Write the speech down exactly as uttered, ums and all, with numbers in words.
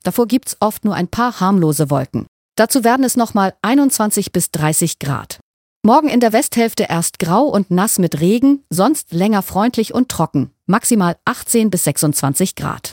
Davor gibt's oft nur ein paar harmlose Wolken. Dazu werden es nochmal einundzwanzig bis dreißig Grad. Morgen in der Westhälfte erst grau und nass mit Regen, sonst länger freundlich und trocken, maximal achtzehn bis sechsundzwanzig Grad.